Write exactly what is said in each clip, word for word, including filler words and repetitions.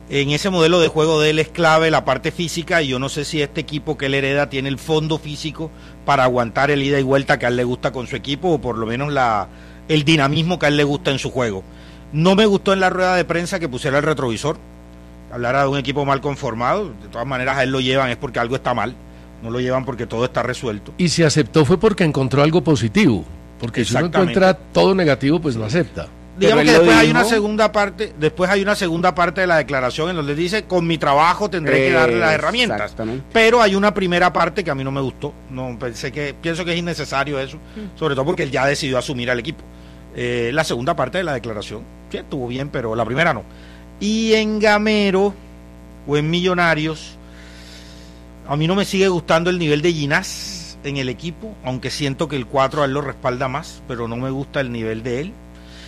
En ese modelo de juego de él es clave la parte física, y yo no sé si este equipo que él hereda tiene el fondo físico para aguantar el ida y vuelta que a él le gusta con su equipo, o por lo menos la el dinamismo que a él le gusta en su juego. No me gustó en la rueda de prensa que pusiera el retrovisor, hablara de un equipo mal conformado. De todas maneras, a él lo llevan es porque algo está mal, no lo llevan porque todo está resuelto. Y si aceptó fue porque encontró algo positivo, porque si uno encuentra todo negativo, pues lo acepta. Digamos que después hay una segunda parte, después hay una segunda parte de la declaración en donde dice, con mi trabajo tendré que darle las herramientas. Pero hay una primera parte que a mí no me gustó, no pensé que, pienso que es innecesario eso, sobre todo porque él ya decidió asumir al equipo. Eh, la segunda parte de la declaración, sí, estuvo bien, pero la primera no. Y en Gamero o en Millonarios, a mí no me sigue gustando el nivel de Ginás en el equipo, aunque siento que el cuatro a él lo respalda más, pero no me gusta el nivel de él.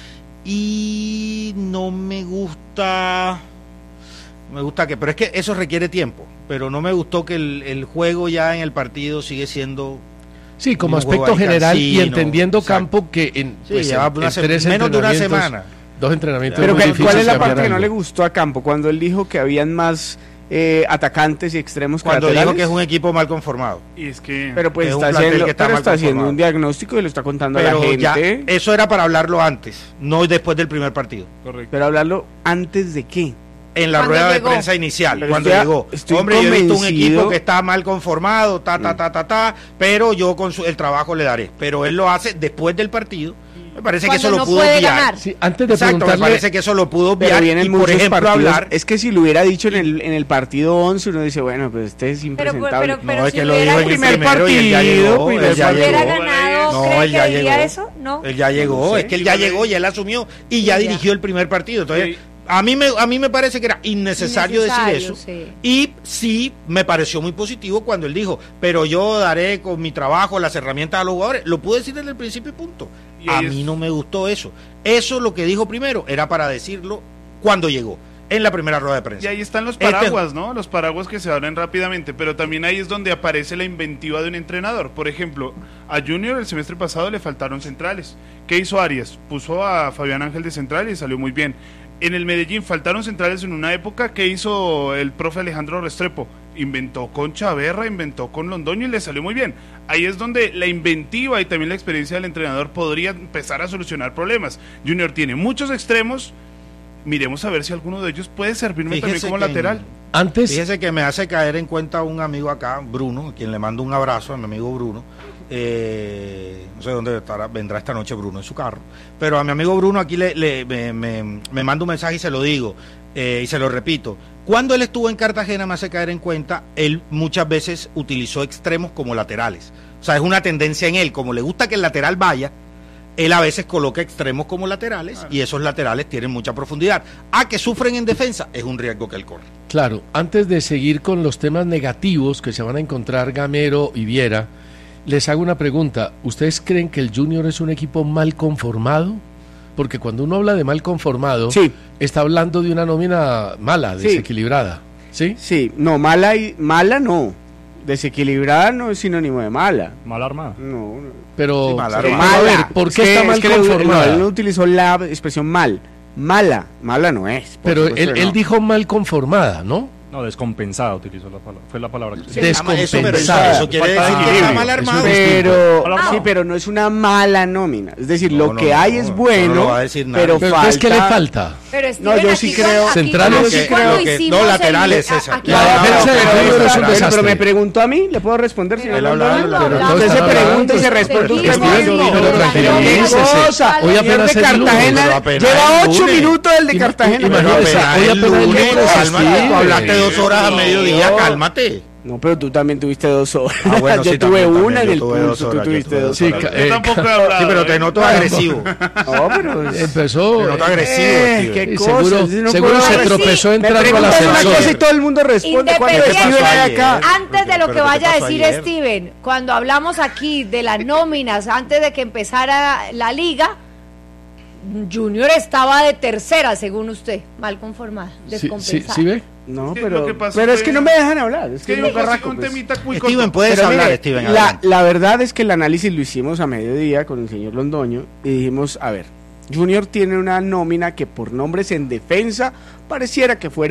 Y no me gusta, me gusta que, pero es que eso requiere tiempo, pero no me gustó que el, el juego ya en el partido sigue siendo, sí, como aspecto general, cansino, y entendiendo exacto. Campo que en, sí, pues, lleva en, una en se- tres menos de una semana, dos entrenamientos. Pero que, ¿cuál es la parte algo. que no le gustó a Campo? Cuando él dijo que habían más eh, atacantes y extremos que cuando laterales. dijo que es un equipo mal conformado. Y es que pero pues es está, un plantel haciendo, que está pero mal está haciendo conformado. un diagnóstico y lo está contando a la Pero gente. ya, eso era para hablarlo antes, no después del primer partido. correcto. Pero hablarlo antes de qué. En la Cuando rueda llegó. de prensa inicial, Pero cuando estoy- llegó. estoy Hombre, yo he visto un convencido- equipo que está mal conformado, ta, ta, ta, ta, ta, pero yo con su, el trabajo le daré. Pero él lo hace después del partido. Me parece Cuando que eso no lo pudo puede obviar. ganar. Sí, antes de Exacto, me preguntarle, parece que eso lo pudo Pero obviar. vienen Y por muchos ejemplo partidos. hablar. Es que si lo hubiera dicho en el, en el partido once, uno dice, bueno, pues este es Pero, impresentable. pero, pero No, es si que lo hubiera, dijo en el primer primero y él ya partido, llegó, primer él ya partido. hubiera llegó. ganado, No, ¿cree él que ya diría llegó. eso? No. Él ya llegó, No sé. es que él ya llegó y él asumió y ya Sí, dirigió ya. el primer partido. Entonces, Sí. a mí me a mí me parece que era innecesario, Innecesario, decir eso. sí. Y sí me pareció muy positivo cuando él dijo, pero yo daré con mi trabajo las herramientas a los jugadores. Lo pude decir desde el principio y punto. Y A ahí mí es- no me gustó eso. Eso lo que dijo primero era para decirlo cuando llegó, en la primera rueda de prensa. Y ahí están los Este- paraguas, ¿no? Los paraguas que se abren rápidamente, pero también ahí es donde aparece la inventiva de un entrenador. Por ejemplo, a Junior el semestre pasado le faltaron centrales. ¿Qué hizo Arias? Puso a Fabián Ángel de central y salió muy bien. En el Medellín faltaron centrales en una época. ¿Qué hizo el profe Alejandro Restrepo? Inventó con Chaverra, inventó con Londoño y le salió muy bien. Ahí es donde la inventiva y también la experiencia del entrenador podría empezar a solucionar problemas. Junior tiene muchos extremos. Miremos a ver si alguno de ellos puede servirme Fíjese también como que en- lateral. antes, Fíjese que me hace caer en cuenta un amigo acá, Bruno, a quien le mando un abrazo, a mi amigo Bruno. Eh, no sé dónde estará, vendrá esta noche Bruno en su carro. Pero a mi amigo Bruno aquí le, le- me, me, me manda un mensaje y se lo digo, eh, y se lo repito. Cuando él estuvo en Cartagena, me hace caer en cuenta, él muchas veces utilizó extremos como laterales. O sea, es una tendencia en él, como le gusta que el lateral vaya, él a veces coloca extremos como laterales, claro, y esos laterales tienen mucha profundidad. A que sufren en defensa es un riesgo que él corre. claro, antes de seguir con los temas negativos que se van a encontrar Gamero y Viera, les hago una pregunta. ¿Ustedes creen que el Junior es un equipo mal conformado? Porque cuando uno habla de mal conformado, Sí. está hablando de una nómina mala, Sí. desequilibrada. ¿Sí? Sí, no, mala y mala no. Desequilibrada no es sinónimo de mala. Mal armada. No, no. Pero, Sí, mala, pero, mala. a ver, ¿por Es qué que- está es mal que le- conformada? No, él no utilizó la expresión mal. Mala, mala no es. por Pero supuesto él, que él no. dijo mal conformada, ¿no? No, descompensada utilizó la palabra. Fue la palabra que Sí, Descompensada. eso, pero eso, eso quiere Falta de decir que está equilibrio. mal armado. Pero, Mal armado. sí, pero no es una mala nómina. Es decir, No, lo no, que no, hay no, es eso bueno, no lo va a decir nadie. pero Pero falta... ¿qué es que le falta? Pero No, Steven, yo aquí sí cuando- creo- aquí Centrales, cuando- yo sí cuando creo que- hicimos no, el- laterales, a- César. aquí La cuando- defensa pero, del pero, Junior es un pero, pero desastre. me preguntó a mí, ¿le puedo responder, señor Él Londoño? hablaba, pero Usted todos se están pregunta y hablando, se responde usted Steven, mismo. pero tranquilícese. Cosa, Hoy señor apenas de es lunes. Cartagena, Pero apenas lleva es ocho lunes. minutos el de Ima- Cartagena. imagínese, Pero hoy el apenas el lunes, lunes, cálmate, tú Steven. hablaste dos horas a mediodía, No. cálmate. No, pero tú también tuviste dos horas. Ah, bueno, yo sí, tuve también, una también, en yo el tuve dos pulso, tú horas, yo tuviste tuve dos dos Sí, horas. ca- Yo eh, tampoco he hablado. Sí, pero te ¿eh? noto agresivo. No, pero... Empezó. Te noto eh, agresivo, Eh, Steven. qué y cosas, seguro si no seguro puedo se decir. tropezó Me entrando al preguntas una ascensor. cosa y todo el mundo responde. ¿Cuánto Independiente- Steven hay acá? Antes de lo Pero, que ¿qué vaya a pasó decir ayer? Steven, cuando hablamos aquí de las nóminas antes de que empezara la liga, Junior estaba de tercera, según usted, mal conformada, Sí, sí, descompensada. ¿sí ve? No, Es que pero, lo que pasó pero es fue- que no me dejan hablar. Es que Sí, no yo carraco, un pues. temita muy Steven, corto. puedes Pero hablar, mire, Steven, la, adelante. la verdad es que el análisis lo hicimos a mediodía con el señor Londoño y dijimos, a ver, Junior tiene una nómina que por nombres en defensa pareciera que fuera